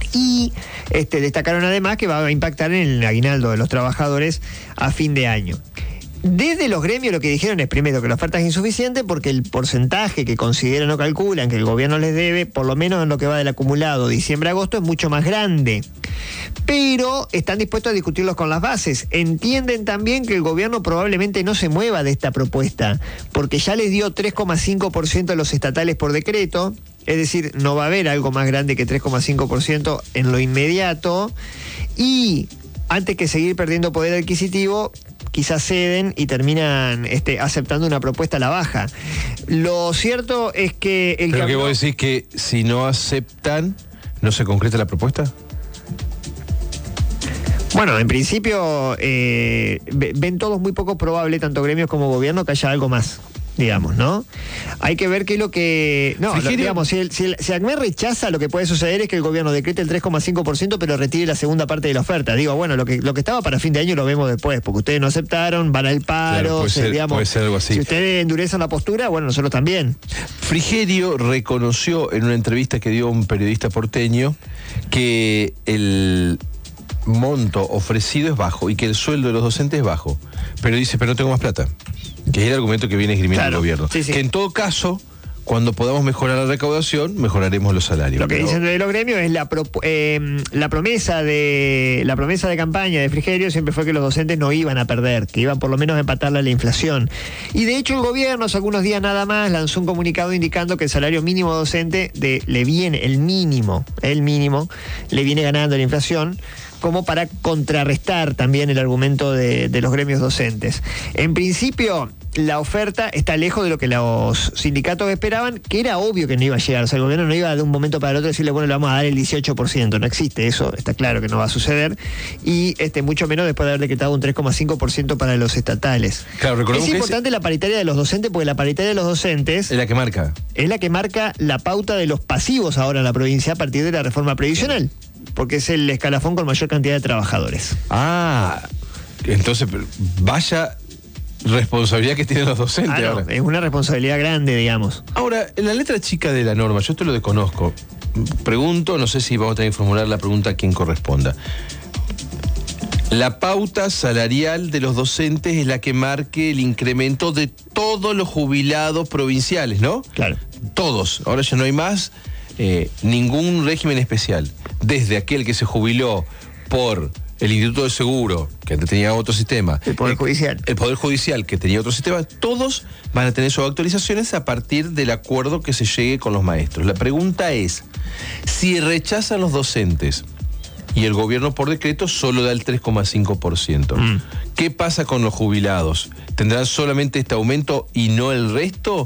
Y destacaron además que va a impactar en el aguinaldo de los trabajadores a fin de año. Desde los gremios lo que dijeron es primero que la oferta es insuficiente porque el porcentaje que consideran o calculan que el gobierno les debe, por lo menos en lo que va del acumulado diciembre-agosto, es mucho más grande. Pero están dispuestos a discutirlos con las bases. Entienden también que el gobierno probablemente no se mueva de esta propuesta, porque ya les dio 3,5% a los estatales por decreto, es decir, no va a haber algo más grande que 3,5% en lo inmediato, y antes que seguir perdiendo poder adquisitivo, quizás ceden y terminan aceptando una propuesta a la baja. Lo cierto es que... ¿Pero que vos decís que si no aceptan, no se concreta la propuesta? Bueno, en principio ven todos muy poco probable, tanto gremios como gobierno, que haya algo más, digamos, ¿no? Hay que ver qué es lo que... No, digamos, si ACME rechaza, lo que puede suceder es que el gobierno decrete el 3,5%, pero retire la segunda parte de la oferta. Digo, bueno, lo que estaba para fin de año lo vemos después, porque ustedes no aceptaron, van al paro, claro, puede ser algo así. Si ustedes endurecen la postura, bueno, nosotros también. Frigerio reconoció en una entrevista que dio un periodista porteño que el monto ofrecido es bajo y que el sueldo de los docentes es bajo, pero dice, pero no tengo más plata, que es el argumento que viene esgrimiendo el gobierno. Sí. Que en todo caso, cuando podamos mejorar la recaudación, mejoraremos los salarios. Lo que dicen de los gremios es la promesa de campaña de Frigerio siempre fue que los docentes no iban a perder, que iban por lo menos a empatarle a la inflación. Y de hecho el gobierno hace algunos días nada más lanzó un comunicado indicando que el salario mínimo docente el mínimo, le viene ganando la inflación, como para contrarrestar también el argumento de los gremios docentes. En principio, la oferta está lejos de lo que los sindicatos esperaban, que era obvio que no iba a llegar. O sea, el gobierno no iba de un momento para el otro a decirle, bueno, le vamos a dar el 18%. No existe eso, está claro que no va a suceder. Y mucho menos después de haber decretado un 3,5% para los estatales. Claro, es importante la paritaria de los docentes, porque la paritaria de los docentes... Es la que marca. Es la que marca la pauta de los pasivos ahora en la provincia a partir de la reforma previsional. Porque es el escalafón con mayor cantidad de trabajadores. Ah, entonces, vaya responsabilidad que tienen los docentes ahora. Es una responsabilidad grande, digamos. Ahora, en la letra chica de la norma, yo esto lo desconozco. Pregunto, no sé si vamos a tener que formular la pregunta a quien corresponda. La pauta salarial de los docentes es la que marque el incremento de todos los jubilados provinciales, ¿no? Claro. Todos. Ahora ya no hay más ningún régimen especial. Desde aquel que se jubiló por el Instituto de Seguro, que antes tenía otro sistema. El Poder Judicial. El Poder Judicial, que tenía otro sistema. Todos van a tener sus actualizaciones a partir del acuerdo que se llegue con los maestros. La pregunta es, si rechazan los docentes y el gobierno por decreto solo da el 3,5%, ¿qué pasa con los jubilados? ¿Tendrán solamente este aumento y no el resto?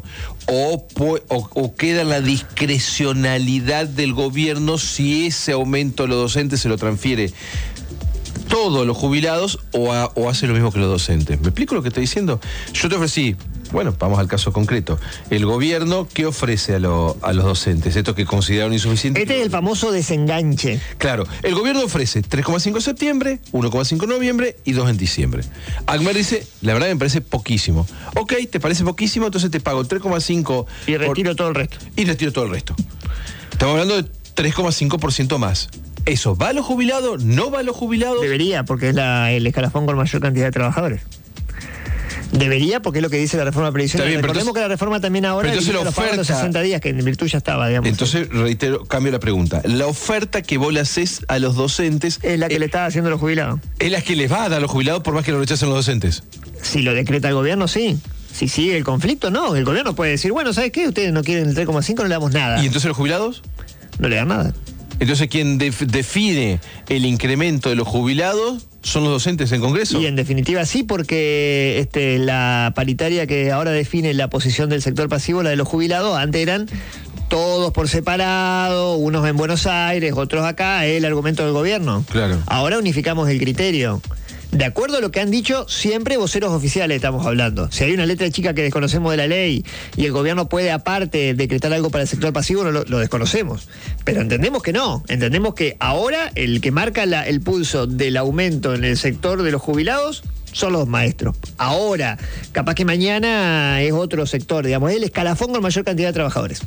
¿O queda la discrecionalidad del gobierno si ese aumento a los docentes se lo transfiere todos los jubilados o hace lo mismo que los docentes? ¿Me explico lo que estoy diciendo? Yo te ofrecí, bueno, vamos al caso concreto. El gobierno, ¿qué ofrece a los docentes? Esto que consideraron insuficiente. Este es el famoso desenganche. Claro, el gobierno ofrece 3,5 en septiembre, 1,5 en noviembre y 2 en diciembre. ACME dice, la verdad me parece poquísimo. Ok, ¿te parece poquísimo? Entonces te pago 3,5... Y retiro todo el resto. Y retiro todo el resto. Estamos hablando de 3,5% más. ¿Eso va a los jubilados? ¿No va a los jubilados? Debería, porque es el escalafón con mayor cantidad de trabajadores. Debería, porque es lo que dice la reforma previsional. Recordemos que la reforma también ahora dice la oferta, los 60 días, que en virtud ya estaba, digamos. Entonces, reitero, cambio la pregunta. La oferta que vos le haces a los docentes... Es la que le está haciendo a los jubilados. ¿Es la que les va a dar a los jubilados por más que lo rechacen los docentes? Si lo decreta el gobierno, sí. Si sigue el conflicto, no. El gobierno puede decir, bueno, ¿sabes qué? Ustedes no quieren el 3,5, no le damos nada. ¿Y entonces los jubilados? No le dan nada. Entonces, quien define el incremento de los jubilados son los docentes en Congreso. Y en definitiva sí, porque la paritaria que ahora define la posición del sector pasivo, la de los jubilados, antes eran todos por separado, unos en Buenos Aires, otros acá, el argumento del gobierno. Claro. Ahora unificamos el criterio. De acuerdo a lo que han dicho siempre voceros oficiales, estamos hablando. Si hay una letra chica que desconocemos de la ley y el gobierno puede aparte decretar algo para el sector pasivo, no lo desconocemos. Pero entendemos que no. Entendemos que ahora el que marca el pulso del aumento en el sector de los jubilados son los maestros. Ahora, capaz que mañana es otro sector, digamos, es el escalafón con mayor cantidad de trabajadores.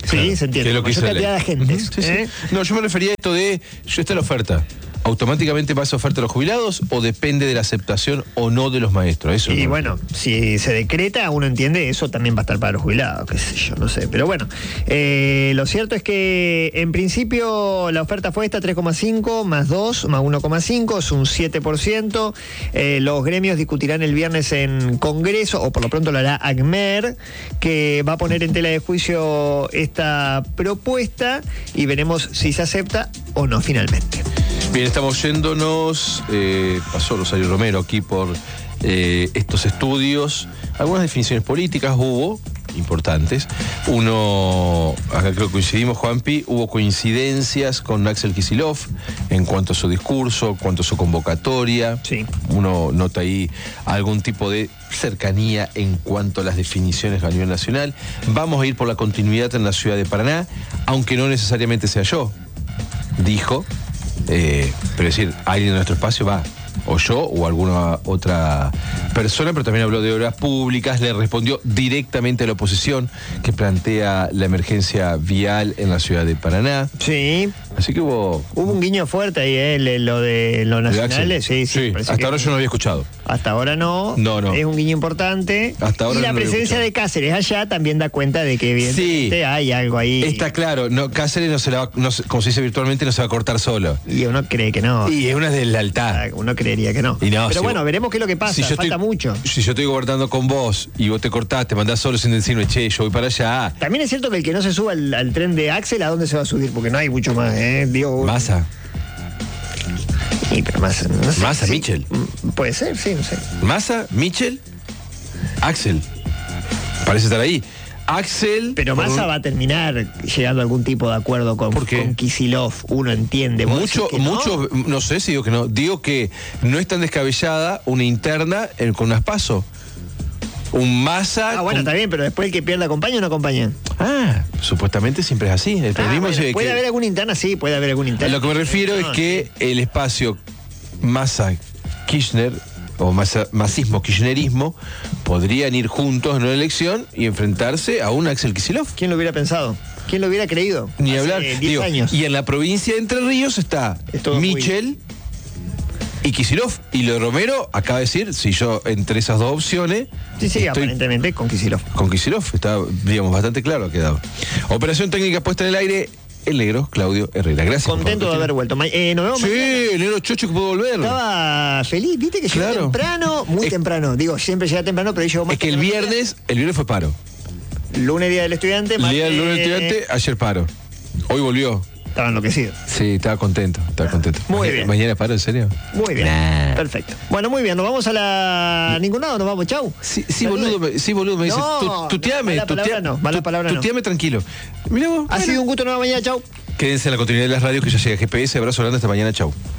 Sí, claro, se entiende. que es lo que Mayor hizo la cantidad de ley. agentes. Sí, sí. No, yo me refería a esto de, ya está la oferta. ¿Automáticamente pasa oferta a los jubilados o depende de la aceptación o no de los maestros? Eso Y no. bueno, si se decreta, uno entiende, eso también va a estar para los jubilados, qué sé yo, no sé. Pero bueno, lo cierto es que en principio la oferta fue esta, 3,5 más 2 más 1,5, es un 7%. Los gremios discutirán el viernes en Congreso, o por lo pronto lo hará ACMER, que va a poner en tela de juicio esta propuesta y veremos si se acepta o no finalmente. Bien, estamos yéndonos, pasó Rosario Romero aquí por estos estudios. Algunas definiciones políticas hubo, importantes. Uno, acá creo que coincidimos, Juanpi, hubo coincidencias con Axel Kicillof en cuanto a su discurso, en cuanto a su convocatoria. Sí. Uno nota ahí algún tipo de cercanía en cuanto a las definiciones a nivel nacional. Vamos a ir por la continuidad en la ciudad de Paraná, aunque no necesariamente sea yo, dijo. Pero es decir, alguien de nuestro espacio va, o yo o alguna otra persona, pero también habló de obras públicas, le respondió directamente a la oposición que plantea la emergencia vial en la ciudad de Paraná. Sí. Así que hubo un guiño fuerte ahí, lo de los nacionales. Sí, hasta ahora yo no había escuchado. Hasta ahora no. No. Es un guiño importante. Hasta ahora y la no lo había presencia escuchado. de Cáceres allá también da cuenta de que evidentemente hay algo ahí. Está claro, no, Cáceres no se la va, como se dice virtualmente, no se va a cortar solo. Y uno cree que no. Y es una deslealtad. Uno creería que no. Y no, pero si bueno, vos, veremos qué es lo que pasa. Si Falta mucho. Si yo estoy gobernando con vos y vos te cortás, te mandás solo sin decirme, che, yo voy para allá. También es cierto que el que no se suba al tren de Axel, ¿a dónde se va a subir? Porque no hay mucho más, Digo, Massa. Sí, pero Massa, no sé. Massa, Sí. Mitchell. Puede ser, sí, no sé. Massa, Mitchell, Axel. Parece estar ahí. Axel. Pero Massa va a terminar llegando a algún tipo de acuerdo con Kicillof, uno entiende. Mucho, no sé si digo que no. Digo que no es tan descabellada una interna con unas pasos. Un Massa. Bueno, está bien, pero después el que pierda acompaña o no acompaña. Supuestamente siempre es así. El periodismo bueno, puede haber alguna interna, sí, puede haber alguna interna. A lo que me refiero es que el espacio Massa-Kirchner o masismo-kirchnerismo podrían ir juntos en una elección y enfrentarse a un Axel Kicillof. ¿Quién lo hubiera pensado? ¿Quién lo hubiera creído? Ni Hace hablar. 10 años. Y en la provincia de Entre Ríos está Mitchell y Kicillof. Y lo de Romero acaba de decir, si yo entre esas dos opciones. Sí, aparentemente con Kicillof. Con Kicillof, está, digamos, bastante claro ha quedado. Operación técnica puesta en el aire. El negro Claudio Herrera. Gracias. Contento de haber vuelto. Nos vemos mañana. El negro chocho que pudo volver. Estaba feliz, viste que llegó temprano, muy temprano. Digo, siempre llega temprano, pero llegó más temprano. Es que el viernes fue paro. Lunes, día del estudiante. Lunes del estudiante, ayer paro. Hoy volvió. Estaba enloquecido. Sí, estaba contento. Muy bien. ¿Mañana paro, en serio? Muy bien. Perfecto. Bueno, muy bien. Nos vamos a la... ningún lado, nos vamos. Chau. Sí, boludo, me dice. Tuteame. Mala palabra no. Tuteame tranquilo. Mirá vos. Ha sido un gusto, nueva mañana. Chau. Quédense en la continuidad de las radios que ya llega GPS. Abrazo grande, hasta mañana. Chau.